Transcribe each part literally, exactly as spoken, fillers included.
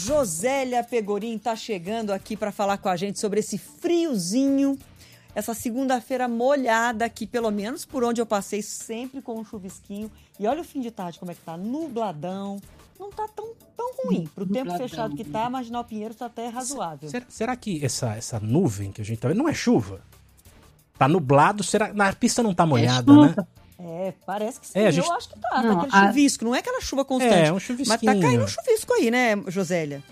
Josélia Pegorim está chegando aqui para falar com a gente sobre esse friozinho, essa segunda-feira molhada aqui, pelo menos por onde eu passei, sempre com um chuvisquinho. E olha o fim de tarde como é que tá, nubladão. Não tá tão, tão ruim. Pro tempo fechado que tá, Marginal Pinheiros tá até razoável. Será, será que essa, essa nuvem que a gente tá vendo não é chuva? Tá nublado, será? Na pista não tá molhada, é né? É, parece que sim. É, gente... Eu acho que tá. Não, tá aquele a... chuvisco, não é aquela chuva constante. É, um chuvisquinho. Mas tá caindo um chuvisco aí, né, Josélia?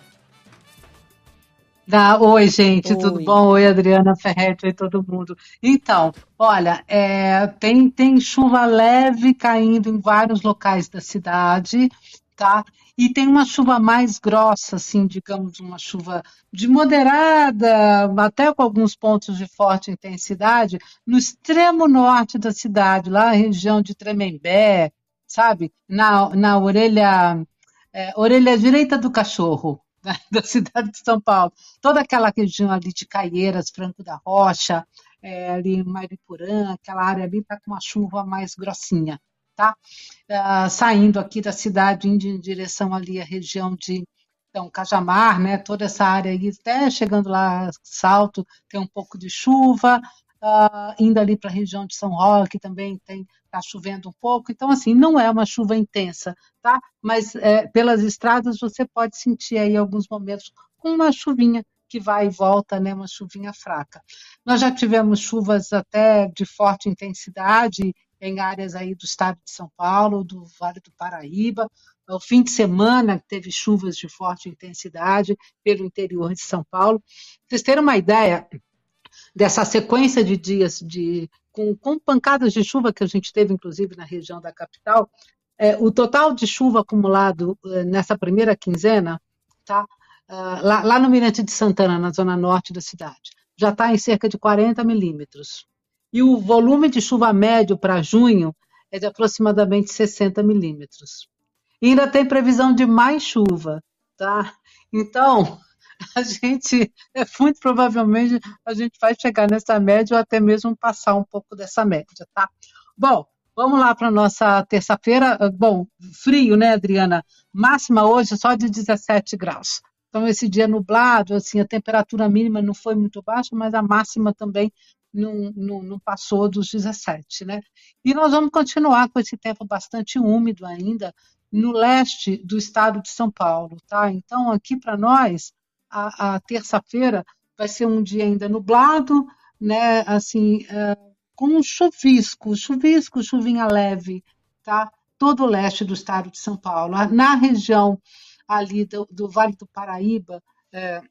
Ah, oi, gente, Oi. tudo bom? Oi, Adriana Ferretti, oi, todo mundo. Então, olha, é, tem, tem chuva leve caindo em vários locais da cidade, tá? E tem uma chuva mais grossa, assim, digamos, uma chuva de moderada, até com alguns pontos de forte intensidade, no extremo norte da cidade, lá na região de Tremembé, sabe? Na, na orelha, é, orelha direita do cachorro, né, da cidade de São Paulo. Toda aquela região ali de Caieiras, Franco da Rocha, é, ali em Mariporã, aquela área ali está com uma chuva mais grossinha. Tá? Uh, saindo aqui da cidade, indo em direção ali à região de então, Cajamar, né? Toda essa área aí, até chegando lá, Salto, tem um pouco de chuva, uh, indo ali para a região de São Roque também tem, está chovendo um pouco, então assim, não é uma chuva intensa, tá? Mas é, pelas estradas você pode sentir aí alguns momentos com uma chuvinha que vai e volta, né? Uma chuvinha fraca. Nós já tivemos chuvas até de forte intensidade em áreas aí do estado de São Paulo, do Vale do Paraíba. O fim de semana teve chuvas de forte intensidade pelo interior de São Paulo. Pra vocês terem uma ideia dessa sequência de dias de, com, com pancadas de chuva que a gente teve, inclusive, na região da capital, é, o total de chuva acumulado é, nessa primeira quinzena, tá? Uh, lá, lá no Mirante de Santana, na zona norte da cidade, já está em cerca de quarenta milímetros. E o volume de chuva médio para junho é de aproximadamente sessenta milímetros. E ainda tem previsão de mais chuva, tá? Então, a gente, é, muito provavelmente, a gente vai chegar nessa média ou até mesmo passar um pouco dessa média, tá? Bom, vamos lá para a nossa terça-feira. Bom, frio, né, Adriana? Máxima hoje só de dezessete graus. Então, esse dia nublado, assim, a temperatura mínima não foi muito baixa, mas a máxima também Não, não, não passou dos dezessete, né? E nós vamos continuar com esse tempo bastante úmido ainda no leste do estado de São Paulo, tá? Então, aqui para nós, a, a terça-feira vai ser um dia ainda nublado, né? Assim, é, com um chuvisco, chuvisco, chuvinha leve, tá? Todo o leste do estado de São Paulo. Na região ali do, do Vale do Paraíba, é,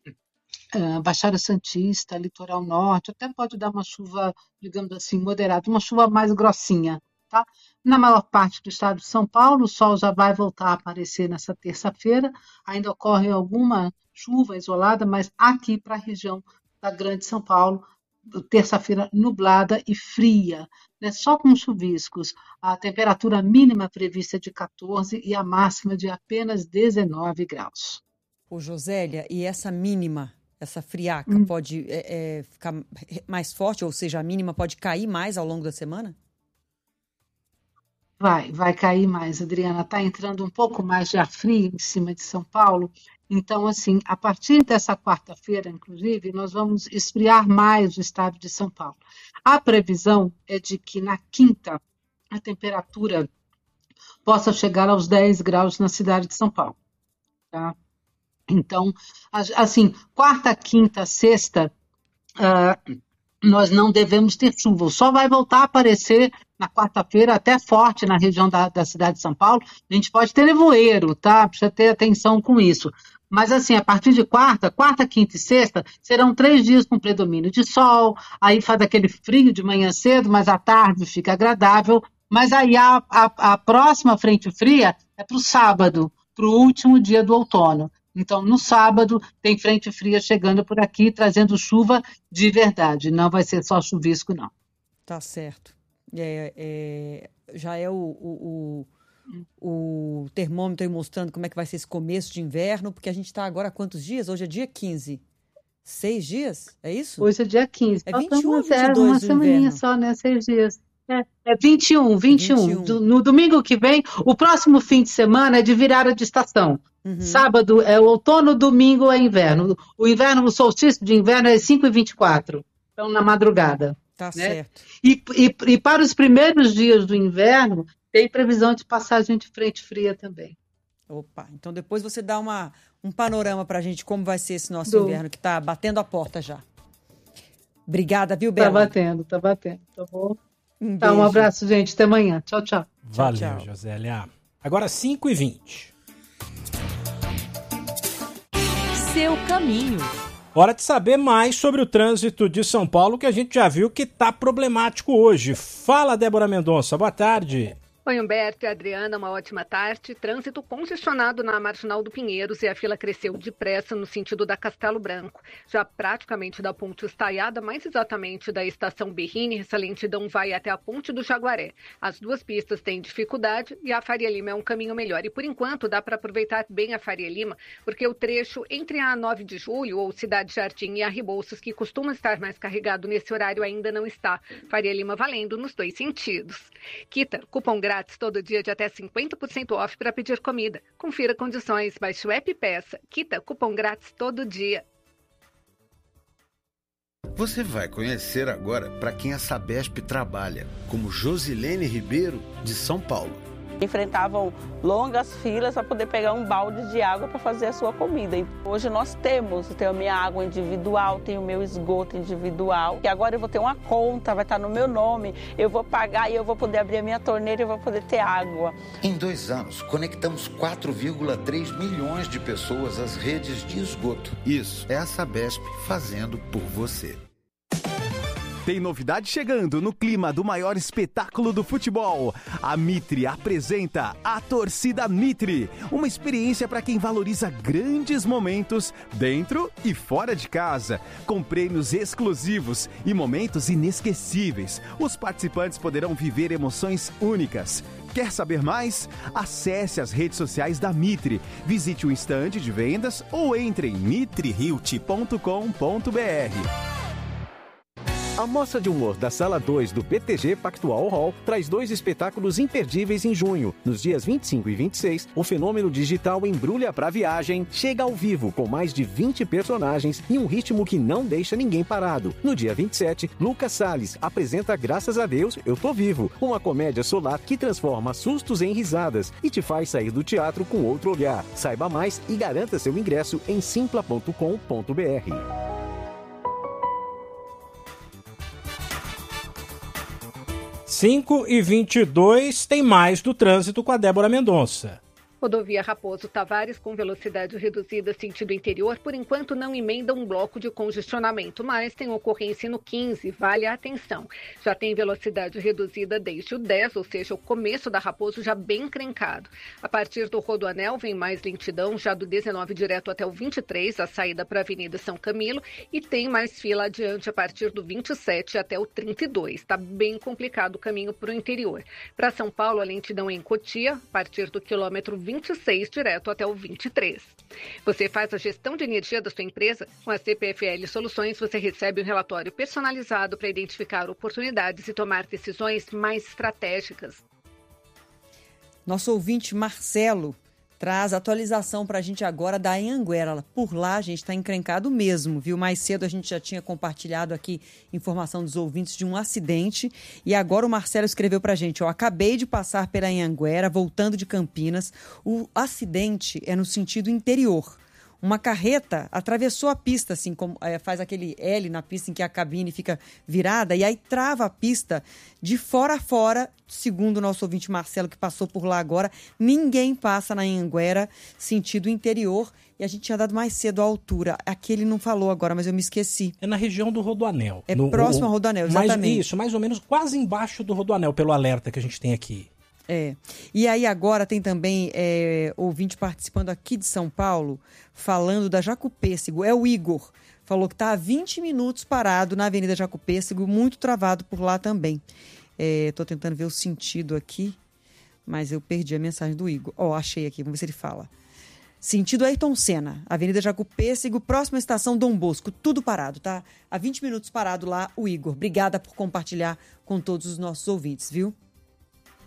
Uh, Baixada Santista, Litoral Norte, até pode dar uma chuva, digamos assim, moderada, uma chuva mais grossinha, tá? Na maior parte do estado de São Paulo, o sol já vai voltar a aparecer nessa terça-feira, ainda ocorre alguma chuva isolada, mas aqui para a região da Grande São Paulo, terça-feira nublada e fria, né? Só com chuviscos, a temperatura mínima prevista é de quatorze e a máxima de apenas dezenove graus. Ô, Josélia, e essa mínima, essa friaca, Hum. pode é, é, ficar mais forte, ou seja, a mínima pode cair mais ao longo da semana? Vai, vai cair mais, Adriana. Está entrando um pouco mais de ar frio em cima de São Paulo. Então, assim, a partir dessa quarta-feira, inclusive, nós vamos esfriar mais o estado de São Paulo. A previsão é de que na quinta a temperatura possa chegar aos dez graus na cidade de São Paulo, tá? Então, assim, quarta, quinta, sexta, uh, nós não devemos ter chuva. O sol vai voltar a aparecer na quarta-feira, até forte na região da, da cidade de São Paulo. A gente pode ter nevoeiro, tá? Precisa ter atenção com isso. Mas, assim, a partir de quarta, quarta, quinta e sexta, serão três dias com predomínio de sol, aí faz aquele frio de manhã cedo, mas à tarde fica agradável. Mas aí a, a, a próxima frente fria é para o sábado, para o último dia do outono. Então, no sábado, tem frente fria chegando por aqui, trazendo chuva de verdade. Não vai ser só chuvisco, não. Tá certo. É, é, já é o, o, o, o termômetro aí mostrando como é que vai ser esse começo de inverno, porque a gente está agora há quantos dias? Hoje é dia quinze. Seis dias? É isso? Hoje é dia quinze. É vinte e um ou vinte e É dois uma do semaninha inverno? só, né? Seis dias. É, é vinte e um, vinte e um. vinte e um. Do, no domingo que vem, o próximo fim de semana é de virada de estação. Uhum. Sábado é outono, domingo é inverno. O inverno, o solstício de inverno é cinco e vinte e quatro, então na madrugada. Tá né? certo. E, e, e para os primeiros dias do inverno, tem previsão de passagem de frente fria também. Opa, então depois você dá uma, um panorama pra gente como vai ser esse nosso Do... inverno, que tá batendo a porta já. Obrigada, viu, Bela? Tá batendo, tá batendo, tá bom? Um, tá, um abraço, gente. Até amanhã. Tchau, tchau. Valeu, tchau, tchau. Josélia. Agora cinco e vinte. Seu caminho. Hora de saber mais sobre o trânsito de São Paulo, que a gente já viu que tá problemático hoje. Fala, Débora Mendonça. Boa tarde. Oi, Humberto e Adriana, uma ótima tarde. Trânsito congestionado na Marginal do Pinheiros e a fila cresceu depressa no sentido da Castelo Branco. Já praticamente da Ponte Estaiada, mais exatamente da Estação Berrini, essa lentidão vai até a Ponte do Jaguaré. As duas pistas têm dificuldade e a Faria Lima é um caminho melhor. E por enquanto dá para aproveitar bem a Faria Lima, porque o trecho entre a nove de julho, ou Cidade Jardim, e a Rebouças, que costuma estar mais carregado nesse horário, ainda não está. Faria Lima valendo nos dois sentidos. Kita, cupom grátis todo dia de até cinquenta por cento off para pedir comida. Confira condições, baixe o app e peça. Kita, cupom grátis todo dia. Você vai conhecer agora para quem a Sabesp trabalha, como Josilene Ribeiro, de São Paulo. Enfrentavam longas filas para poder pegar um balde de água para fazer a sua comida. E hoje nós temos, eu tenho a minha água individual, tenho o meu esgoto individual, e agora eu vou ter uma conta, vai estar no meu nome, eu vou pagar e eu vou poder abrir a minha torneira e eu vou poder ter água. Em dois anos, conectamos quatro vírgula três milhões de pessoas às redes de esgoto. Isso é a Sabesp fazendo por você. Tem novidade chegando no clima do maior espetáculo do futebol. A Mitre apresenta a Torcida Mitre, uma experiência para quem valoriza grandes momentos dentro e fora de casa, com prêmios exclusivos e momentos inesquecíveis. Os participantes poderão viver emoções únicas. Quer saber mais? Acesse as redes sociais da Mitre, visite o estande de vendas ou entre em mitre realty ponto com ponto b r. A Mostra de Humor da Sala dois do P T G Pactual Hall traz dois espetáculos imperdíveis em junho. Nos dias vinte e cinco e vinte e seis, o fenômeno digital Embrulha pra Viagem chega ao vivo com mais de vinte personagens e um ritmo que não deixa ninguém parado. No dia vinte e sete, Lucas Salles apresenta Graças a Deus, Eu Tô Vivo, uma comédia solar que transforma sustos em risadas e te faz sair do teatro com outro olhar. Saiba mais e garanta seu ingresso em simpla ponto com ponto b r. cinco e vinte e dois, tem mais do trânsito com a Débora Mendonça. Rodovia Raposo Tavares com velocidade reduzida sentido interior, por enquanto não emenda um bloco de congestionamento, mas tem ocorrência no quinze, vale a atenção. Já tem velocidade reduzida desde o dez, ou seja, o começo da Raposo já bem encrencado. A partir do Rodoanel vem mais lentidão, já do dezenove direto até o vinte e três, a saída para a Avenida São Camilo, e tem mais fila adiante a partir do vinte e sete até o trinta e dois. Está bem complicado o caminho para o interior. Para São Paulo, a lentidão é em Cotia, a partir do quilômetro vinte e seis direto até o vinte e três. Você faz a gestão de energia da sua empresa? Com a C P F L Soluções, você recebe um relatório personalizado para identificar oportunidades e tomar decisões mais estratégicas. Nosso ouvinte Marcelo traz atualização para a gente agora da Anhanguera. Por lá a gente está encrencado mesmo, viu? Mais cedo a gente já tinha compartilhado aqui informação dos ouvintes de um acidente e agora o Marcelo escreveu para a gente, ó, acabei de passar pela Anhanguera, voltando de Campinas. O acidente é no sentido interior. Uma carreta atravessou a pista, assim, como, é, faz aquele L na pista em que a cabine fica virada, e aí trava a pista de fora a fora, segundo o nosso ouvinte Marcelo, que passou por lá agora. Ninguém passa na Anhanguera, sentido interior, e a gente tinha dado mais cedo a altura. Aqui ele não falou agora, mas eu me esqueci. É na região do Rodoanel. É no, próximo o, ao Rodoanel, exatamente. Mais, isso, mais ou menos quase embaixo do Rodoanel, pelo alerta que a gente tem aqui. É. E aí agora tem também é, ouvinte participando aqui de São Paulo, falando da Jacupêssego. É o Igor. Falou que está há vinte minutos parado na Avenida Jacupêssego, muito travado por lá também. Estou é, tentando ver o sentido aqui, mas eu perdi a mensagem do Igor. Ó, oh, achei aqui, vamos ver se ele fala. Sentido Ayrton Senna, Avenida Jacupêssego, próxima estação Dom Bosco, tudo parado, tá? Há vinte minutos parado lá o Igor. Obrigada por compartilhar com todos os nossos ouvintes, viu?